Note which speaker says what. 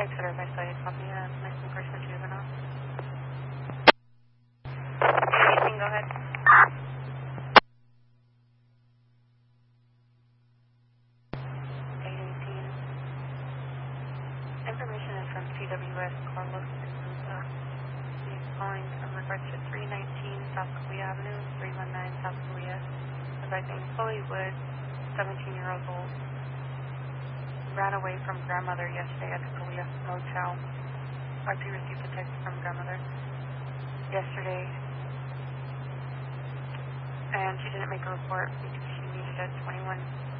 Speaker 1: Exeter by site, copy, missing person juvenile. 18, go ahead. 818. Information is from CWS Carlos Souza. He's calling in regards to 319 South Kalia Avenue, 319 South Kalia. Advising Chloe Wood, 17-year-old old. Ran away from grandmother yesterday at the Kalia Motel. RP received a text from grandmother yesterday, and she didn't make a report because she needed a 21